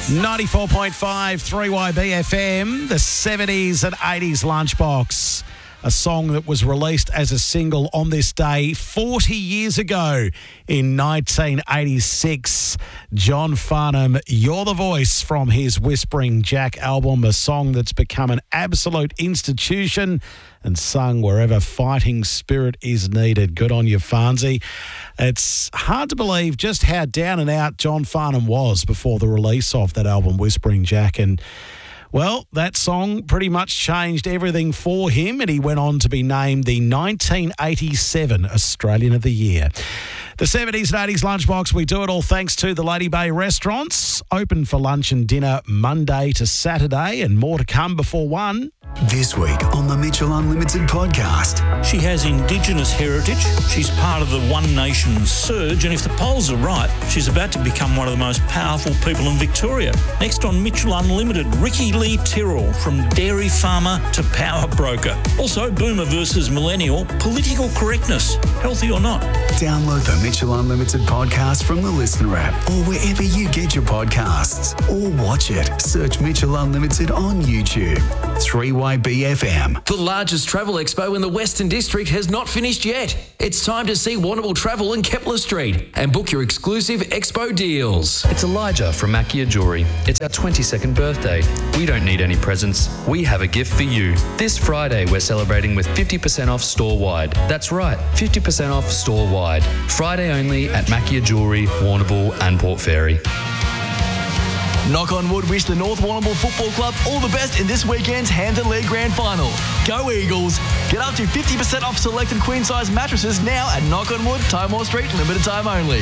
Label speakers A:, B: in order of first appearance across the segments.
A: 94.5 3YB FM, the 70s and 80s Lunchbox, a song that was released as a single on this day 40 years ago in 1986. John Farnham, You're the Voice, from his Whispering Jack album, a song that's become an absolute institution and sung wherever fighting spirit is needed. Good on you, Farnsey. It's hard to believe just how down and out John Farnham was before the release of that album, Whispering Jack, and well, that song pretty much changed everything for him, and he went on to be named the 1987 Australian of the Year. The 70s and 80s Lunchbox, we do it all thanks to the Lady Bay restaurants, open for lunch and dinner Monday to Saturday, and more to come before 1.
B: This week on the Mitchell Unlimited podcast.
C: She has Indigenous heritage. She's part of the One Nation surge, and if the polls are right, she's about to become one of the most powerful people in Victoria. Next on Mitchell Unlimited, Ricky Lee Tyrrell, from dairy farmer to power broker. Also, Boomer versus Millennial, political correctness, healthy or not.
B: Download the Mitchell Unlimited podcast from the Listener app or wherever you get your podcasts. Or watch it. Search Mitchell Unlimited on YouTube. 3YBFM.
D: The largest travel expo in the Western District has not finished yet. It's time to see Warrnambool Travel in Kepler Street and book your exclusive expo deals.
E: It's Elijah from Macchia Jewellery. It's our 22nd birthday. We don't need any presents. We have a gift for you. This Friday, we're celebrating with 50% off store-wide. That's right, 50% off store-wide. Friday only at Macchia Jewellery, Warrnambool and Port Fairy.
F: Knock on wood, wish the North Warrnambool Football Club all the best in this weekend's Hampden League Grand Final. Go Eagles! Get up to 50% off selected queen-size mattresses now at Knock on Wood, Timor Street, limited time only.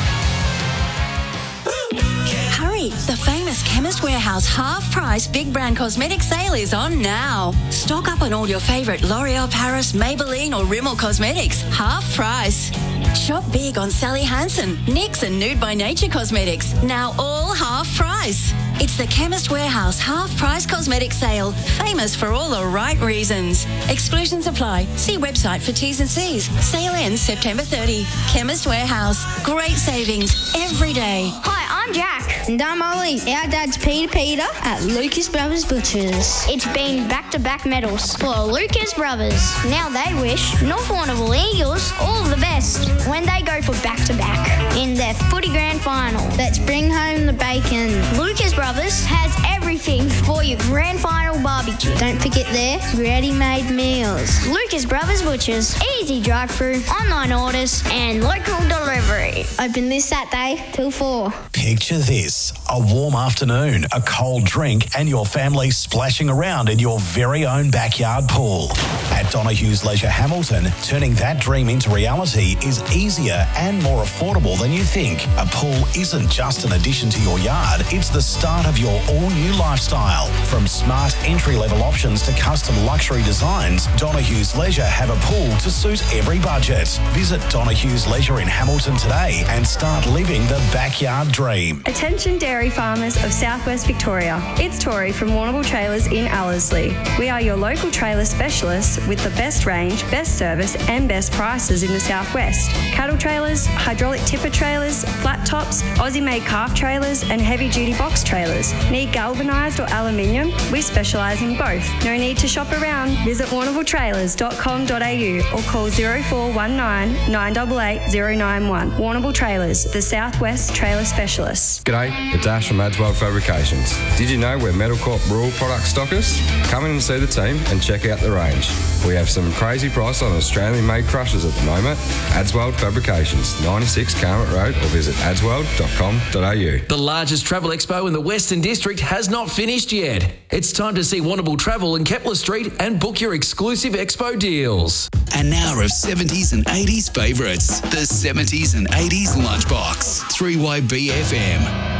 G: Hurry! The famous Chemist Warehouse half-price big brand cosmetic sale is on now. Stock up on all your favourite L'Oreal Paris, Maybelline or Rimmel cosmetics. Half price. Shop big on Sally Hansen, NYX and Nude by Nature cosmetics. Now all half price. It's the Chemist Warehouse half-price cosmetic sale. Famous for all the right reasons. Exclusions apply. See website for T's and C's. Sale ends September 30. Chemist Warehouse. Great savings every day.
H: Hi, I'm Jack. And I'm Ollie. Our dad's Peter at Lucas Brothers Butchers. It's been back-to-back medals for Lucas Brothers. Now they wish North Warrnambool Eagles all the best when they go for back-to-back in their footy grand final. Let's bring home the bacon. Lucas Brothers has everything for your grand final barbecue. Don't forget their ready-made meals. Lucas Brothers Butchers. Easy drive-through, online orders and local delivery. Open this Saturday till 4.
A: Picture this: a warm afternoon, a cold drink, and your family splashing around in your very own backyard pool. At Donohue's Leisure Hamilton, turning that dream into reality is easier and more affordable than you think. A pool isn't just an addition to your yard, it's the start of your all-new lifestyle. From smart entry-level options to custom luxury designs, Donohue's Leisure have a pool to suit every budget. Visit Donohue's Leisure in Hamilton today and start living the backyard dream.
I: Attention dairy farmers of Southwest Victoria. It's Tori from Warrnambool Trailers in Ellerslie. We are your local trailer specialists with the best range, best service and best prices in the Southwest. Cattle trailers, hydraulic tipper trailers, flat tops, Aussie-made calf trailers and heavy-duty box trailers. Need galvanised or aluminium? We specialise in both. No need to shop around. Visit warrnambooltrailers.com.au or call 0419 988 091. Warrnambool Trailers, the Southwest Trailer Specialists.
J: G'day, it's Ash from Adswell Fabrications. Did you know we're Metal Corp rural product stockers? Come in and see the team and check out the range. We have some crazy price on Australian-made crushers at the moment. Adswell Fabrications, 96 Carmet Road, or visit adswell.com.au.
D: The largest travel expo in the Western District has not finished yet. It's time to see Warrnambool Travel in Kepler Street and book your exclusive expo deals.
B: An hour of 70s and 80s favourites. The 70s and 80s Lunchbox. 3YBFM.